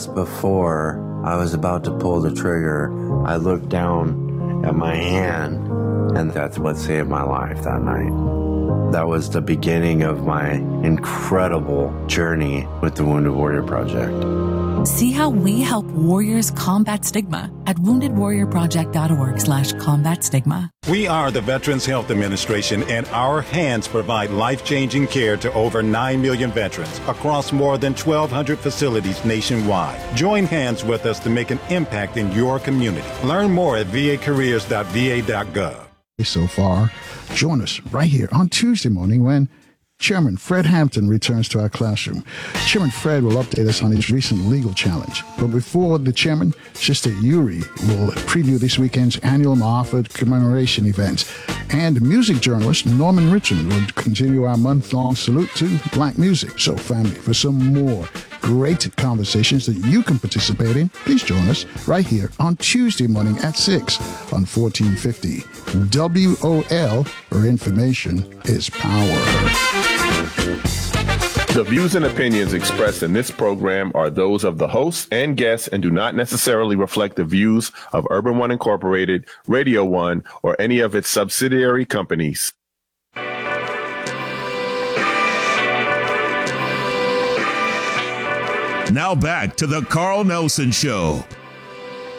just before I was about to pull the trigger, I looked down at my hand, and that's what saved my life that night. That was the beginning of my incredible journey with the Wounded Warrior Project. See how we help warriors combat stigma at woundedwarriorproject.org/combat stigma. We are the Veterans Health Administration, and our hands provide life-changing care to over 9 million veterans across more than 1,200 facilities nationwide. Join hands with us to make an impact in your community. Learn more at vacareers.va.gov. So far, join us right here on Tuesday morning when Chairman Fred Hampton returns to our classroom. Chairman Fred will update us on his recent legal challenge. But before the chairman, Sister Yuri will preview this weekend's annual Moffat commemoration event. And music journalist Norman Richmond will continue our month-long salute to black music. So family, for some more great conversations that you can participate in, please join us right here on Tuesday morning at 6 on 1450. WOL, where information is power. The views and opinions expressed in this program are those of the hosts and guests and do not necessarily reflect the views of Urban One Incorporated, Radio One, or any of its subsidiary companies. Now back to the Carl Nelson Show